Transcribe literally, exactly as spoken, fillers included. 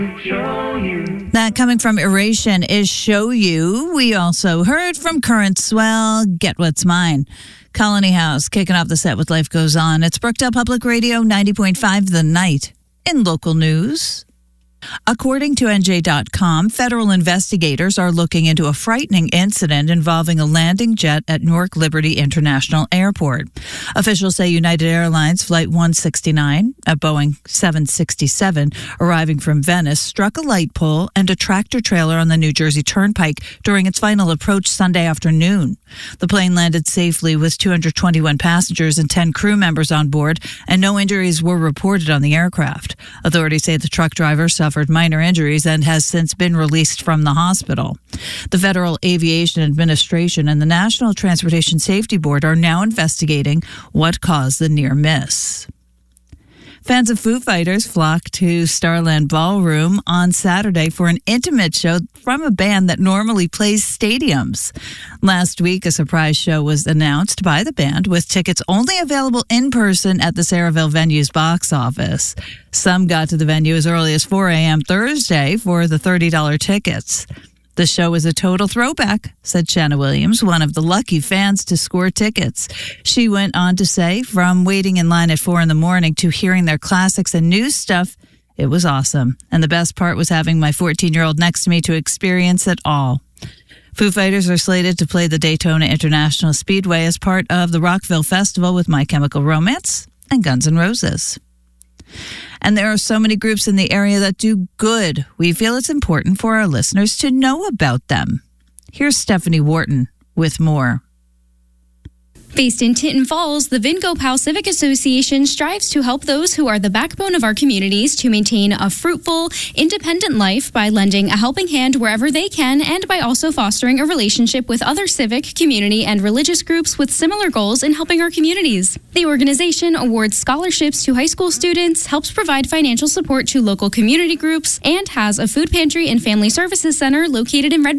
That coming from Eration is Show You. We also heard from Current Swell, Get What's Mine. Colony House kicking off the set with Life Goes On. It's Brookdale Public Radio ninety point five The Night. In local news, according to N J dot com, federal investigators are looking into a frightening incident involving a landing jet at Newark Liberty International Airport. Officials say United Airlines Flight one sixty-nine, a Boeing seven sixty-seven, arriving from Venice, struck a light pole and a tractor trailer on the New Jersey Turnpike during its final approach Sunday afternoon. The plane landed safely with two hundred twenty-one passengers and ten crew members on board, and no injuries were reported on the aircraft. Authorities say the truck driver suffered suffered minor injuries and has since been released from the hospital. The Federal Aviation Administration and the National Transportation Safety Board are now investigating what caused the near miss. Fans of Foo Fighters flocked to Starland Ballroom on Saturday for an intimate show from a band that normally plays stadiums. Last week, a surprise show was announced by the band with tickets only available in person at the Saraville venue's box office. Some got to the venue as early as four a.m. Thursday for the thirty dollars tickets. The show is a total throwback, said Shanna Williams, one of the lucky fans to score tickets. She went on to say, from waiting in line at four in the morning to hearing their classics and new stuff, it was awesome. And the best part was having my fourteen-year-old next to me to experience it all. Foo Fighters are slated to play the Daytona International Speedway as part of the Rockville Festival with My Chemical Romance and Guns N' Roses. And there are so many groups in the area that do good. We feel it's important for our listeners to know about them. Here's Stephanie Wharton with more. Based in Tinton Falls, the Vingo Powell Civic Association strives to help those who are the backbone of our communities to maintain a fruitful, independent life by lending a helping hand wherever they can and by also fostering a relationship with other civic, community, and religious groups with similar goals in helping our communities. The organization awards scholarships to high school students, helps provide financial support to local community groups, and has a food pantry and family services center located in Red